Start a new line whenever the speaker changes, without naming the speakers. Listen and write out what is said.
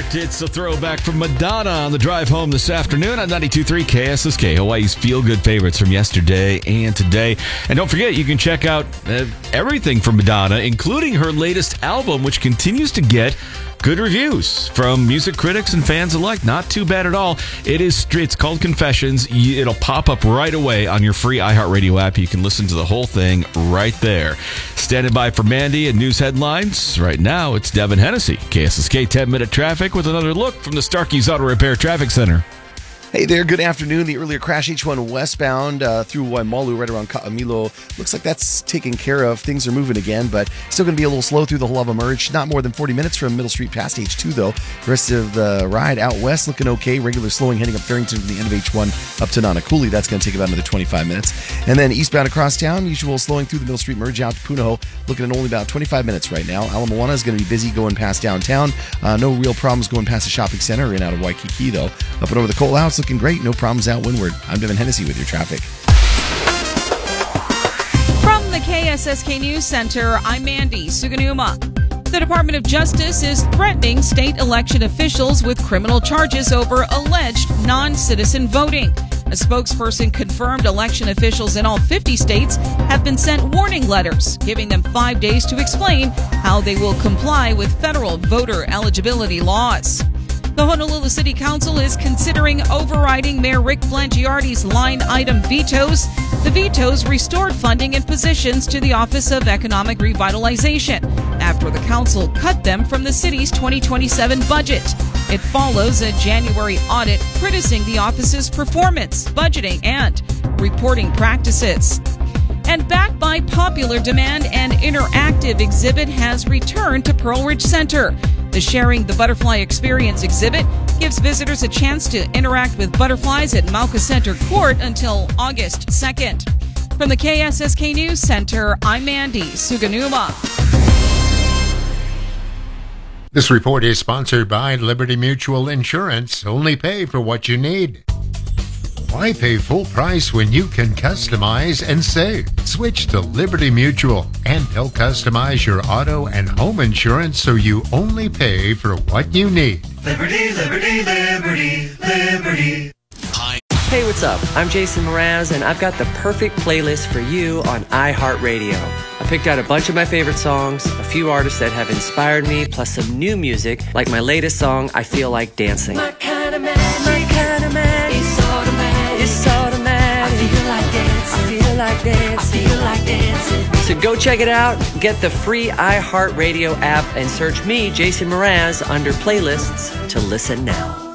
It's a throwback from Madonna on the drive home this afternoon on 92.3 KSSK, Hawaii's feel-good favorites from yesterday and today. And don't forget, you can check out everything from Madonna, including her latest album, which continues to get good reviews from music critics and fans alike. Not too bad at all. It's called Confessions. It'll pop up right away on your free iHeartRadio app. You can listen to the whole thing right there. Standing by for Mandy and news headlines. Right now, it's Devin Hennessy. KSSK 10-minute traffic with another look from the Starkey's Auto Repair Traffic Center.
Hey there, good afternoon. The earlier crash, H1 westbound through Waimalu, right around Ka'amilo. Looks like that's taken care of. Things are moving again, but still going to be a little slow through the Halava Merge. Not more than 40 minutes from Middle Street past H2, though. The rest of the ride out west looking okay. Regular slowing heading up Farrington from the end of H1 up to Nanakuli. That's going to take about another 25 minutes. And then eastbound across town, usual slowing through the Middle Street Merge out to Punahou. Looking at only about 25 minutes right now. Ala Moana is going to be busy going past downtown. No real problems going past the shopping center or in out of Waikiki, though. Up and over the Coal House, looking great. No problems out windward. I'm Devin Hennessy with your traffic.
From the KSSK News Center, I'm Mandy Suganuma. The Department of Justice is threatening state election officials with criminal charges over alleged non-citizen voting. A spokesperson confirmed election officials in all 50 states have been sent warning letters, giving them 5 days to explain how they will comply with federal voter eligibility laws. The Honolulu City Council is considering overriding Mayor Rick Blangiardi's line item vetoes. The vetoes restored funding and positions to the Office of Economic Revitalization after the council cut them from the city's 2027 budget. It follows a January audit criticizing the office's performance, budgeting, and reporting practices. And backed by popular demand, an interactive exhibit has returned to Pearl Ridge Center. The Sharing the Butterfly Experience exhibit gives visitors a chance to interact with butterflies at Mauka Center Court until August 2nd. From the KSSK News Center, I'm Mandy Suganuma.
This report is sponsored by Liberty Mutual Insurance. Only pay for what you need. Why pay full price when you can customize and save? Switch to Liberty Mutual, and they'll customize your auto and home insurance so you only pay for what you need.
Liberty, liberty, liberty, liberty.
Hi. Hey, what's up? I'm Jason Mraz, and I've got the perfect playlist for you on iHeartRadio. I picked out a bunch of my favorite songs, a few artists that have inspired me, plus some new music, like my latest song, I Feel Like Dancing.
My kind of magic, it's automatic. It's automatic. I feel like dancing. I feel like dancing. I feel like dancing.
So go check it out. Get the free iHeartRadio app and search me, Jason Mraz, under playlists to listen now.